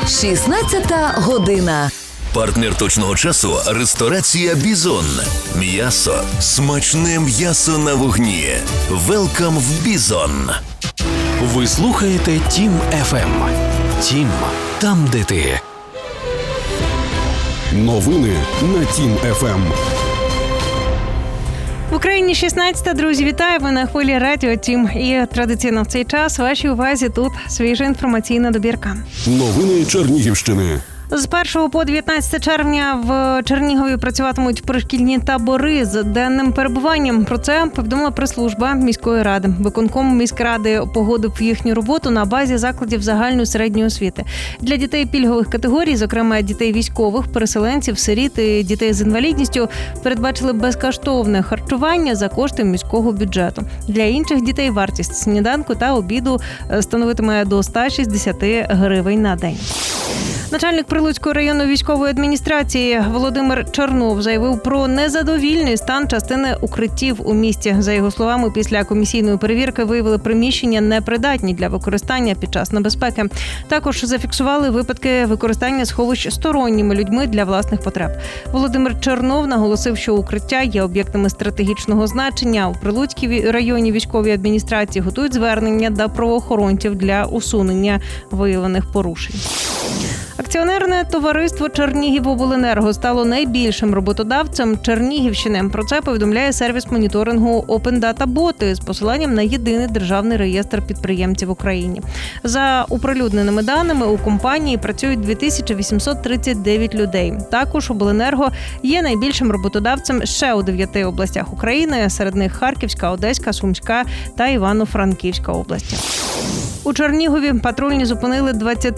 16 година. Партнер точного часу – ресторація «Бізон». М'ясо. Смачне м'ясо на вогні. Велкам в «Бізон». Ви слухаєте Тім FM. Тім – там, де ти. Новини на Тім FM. В Україні 16-та, друзі, вітаю! Ви на хвилі радіо Тім. І традиційно в цей час вашій увазі тут свіжа інформаційна добірка. Новини Чернігівщини. З 1 по 19 червня в Чернігові працюватимуть пришкільні табори з денним перебуванням. Про це повідомила прес-служба міської ради. Виконком міськради погодив їхню роботу на базі закладів загальної середньої освіти. Для дітей пільгових категорій, зокрема дітей військових, переселенців, сиріт і дітей з інвалідністю, передбачили безкоштовне харчування за кошти міського бюджету. Для інших дітей вартість сніданку та обіду становитиме до 160 гривень на день. Начальник Прилуцької районної військової адміністрації Володимир Чернов заявив про незадовільний стан частини укриттів у місті. За його словами, після комісійної перевірки виявили приміщення непридатні для використання під час небезпеки. Також зафіксували випадки використання сховищ сторонніми людьми для власних потреб. Володимир Чернов наголосив, що укриття є об'єктами стратегічного значення. У Прилуцькій районній військовій адміністрації готують звернення до правоохоронців для усунення виявлених порушень. Акціонерне товариство «Чернігівобленерго» стало найбільшим роботодавцем Чернігівщини. Про це повідомляє сервіс моніторингу Open Data Bot з посиланням на єдиний державний реєстр підприємців в Україні. За оприлюдненими даними, у компанії працюють 2839 людей. Також обленерго є найбільшим роботодавцем ще у 9 областях України, серед них Харківська, Одеська, Сумська та Івано-Франківська області. У Чернігові патрульні зупинили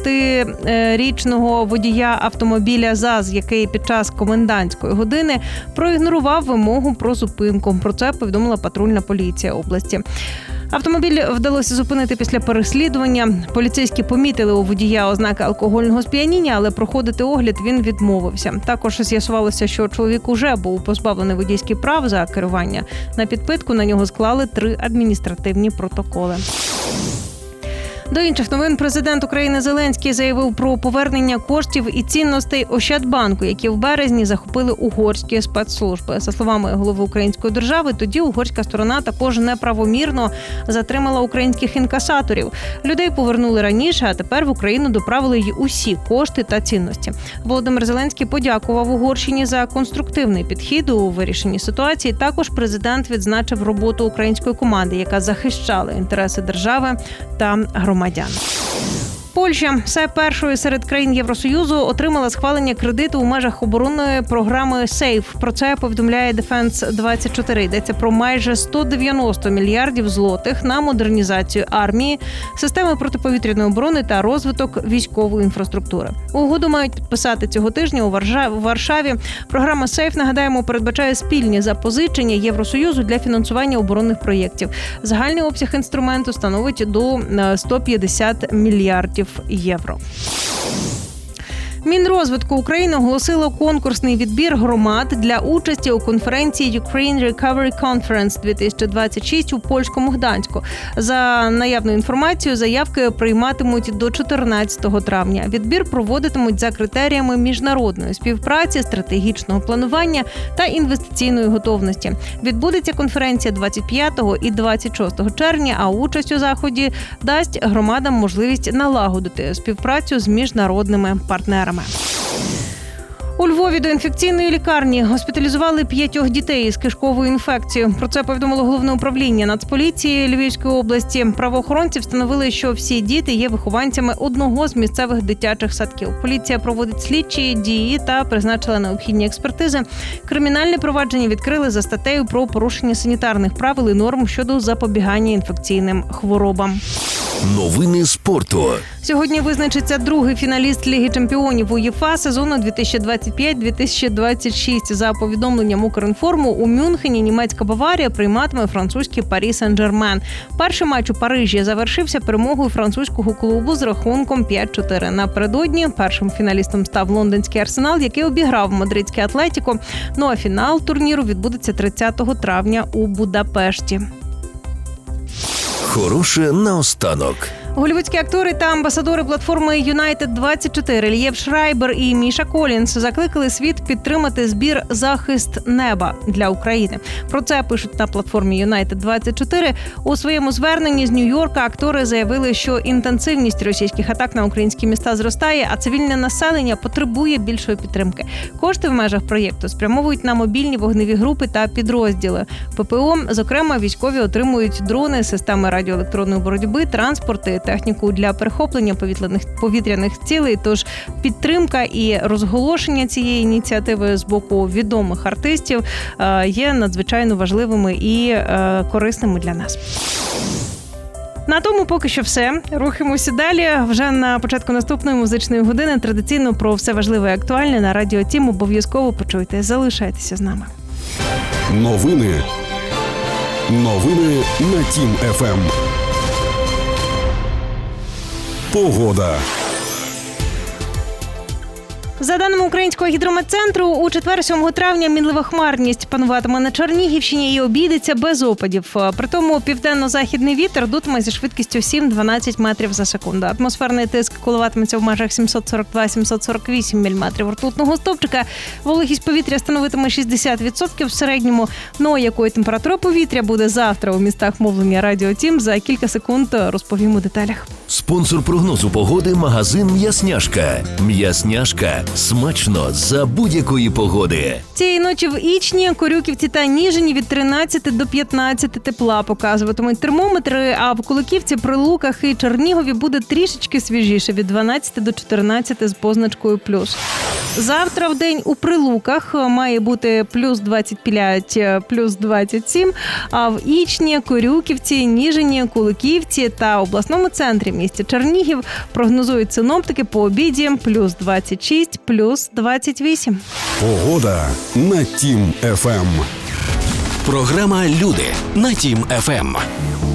20-річного водія автомобіля ЗАЗ, який під час комендантської години проігнорував вимогу про зупинку. Про це повідомила патрульна поліція області. Автомобіль вдалося зупинити після переслідування. Поліцейські помітили у водія ознаки алкогольного сп'яніння, але проходити огляд він відмовився. Також з'ясувалося, що чоловік уже був позбавлений водійських прав за керування. На підпитку на нього склали 3 адміністративні протоколи. До інших новин президент України Зеленський заявив про повернення коштів і цінностей Ощадбанку, які в березні захопили угорські спецслужби. За словами голови української держави, тоді угорська сторона також неправомірно затримала українських інкасаторів. Людей повернули раніше, а тепер в Україну доправили й усі кошти та цінності. Володимир Зеленський подякував Угорщині за конструктивний підхід у вирішенні ситуації. Також президент відзначив роботу української команди, яка захищала інтереси держави та громадян. Польща, все першою серед країн Євросоюзу, отримала схвалення кредиту у межах оборонної програми SAFE. Про це повідомляє Defense24. Йдеться про майже 190 мільярдів злотих на модернізацію армії, системи протиповітряної оборони та розвиток військової інфраструктури. Угоду мають підписати цього тижня у Варшаві. Програма SAFE, нагадаємо, передбачає спільні запозичення Євросоюзу для фінансування оборонних проєктів. Загальний обсяг інструменту становить до 150 мільярдів євро. Мінрозвитку України оголосило конкурсний відбір громад для участі у конференції Ukraine Recovery Conference 2026 у польському Гданську. За наявною інформацією, заявки прийматимуть до 14 травня. Відбір проводитимуть за критеріями міжнародної співпраці, стратегічного планування та інвестиційної готовності. Відбудеться конференція 25 і 26 червня, а участь у заході дасть громадам можливість налагодити співпрацю з міжнародними партнерами. У Львові до інфекційної лікарні госпіталізували 5 дітей із кишковою інфекцією. Про це повідомило Головне управління Нацполіції Львівської області. Правоохоронці встановили, що всі діти є вихованцями одного з місцевих дитячих садків. Поліція проводить слідчі дії та призначила необхідні експертизи. Кримінальне провадження відкрили за статтею про порушення санітарних правил і норм щодо запобігання інфекційним хворобам. Новини спорту. Сьогодні визначиться другий фіналіст Ліги чемпіонів УЄФА сезону 2025-2026. За повідомленням Укрінформу, у Мюнхені німецька Баварія прийматиме французький Парі Сен-Жермен. Перший матч у Парижі завершився перемогою французького клубу з рахунком 5-4. Напередодні першим фіналістом став лондонський Арсенал, який обіграв мадридське Атлетіко. Ну а фінал турніру відбудеться 30 травня у Будапешті. Хороше наостанок. Голлівудські актори та амбасадори платформи United24 Лієв Шрайбер і Міша Колінс закликали світ підтримати збір «Захист неба» для України. Про це пишуть на платформі United24. У своєму зверненні з Нью-Йорка актори заявили, що інтенсивність російських атак на українські міста зростає, а цивільне населення потребує більшої підтримки. Кошти в межах проєкту спрямовують на мобільні вогневі групи та підрозділи. ППО, зокрема, військові отримують дрони, системи радіоелектронної боротьби, транспорти, техніку для перехоплення повітряних цілей. Тож підтримка і розголошення цієї ініціативи з боку відомих артистів є надзвичайно важливими і корисними для нас. На тому поки що все. Рухаємося далі. Вже на початку наступної музичної години традиційно про все важливе і актуальне на Радіо Тім обов'язково почуйте. Залишайтеся з нами. Новини на Тім ФМ. Погода. За даними Українського гідрометцентру, у четвер 7 травня мінлива хмарність пануватиме на Чернігівщині і обійдеться без опадів. Притому південно-західний вітер дутиме зі швидкістю 7-12 метрів за секунду. Атмосферний тиск коливатиметься в межах 742-748 міліметрів ртутного стовпчика. Вологість повітря становитиме 60% в середньому. Ну, якою температура повітря буде завтра у містах мовлення Радіо Тім, за кілька секунд розповім у деталях. Спонсор прогнозу погоди – магазин «М'ясняшка». «М'ясняшка» – смачно за будь-якої погоди. Цієї ночі в Ічні, Корюківці та Ніжині від 13 до 15 тепла показуватимуть термометри, а в Куликівці, Прилуках і Чернігові буде трішечки свіжіше – від 12 до 14 з позначкою плюс. Завтра в день у Прилуках має бути плюс 25, плюс 27, а в Ічні, Корюківці, Ніжині, Куликівці та обласному центрі місті Чернігів прогнозують синоптики по обіді плюс 26, плюс 28. Погода на Тім ФМ. Програма «Люди» на Тім ФМ.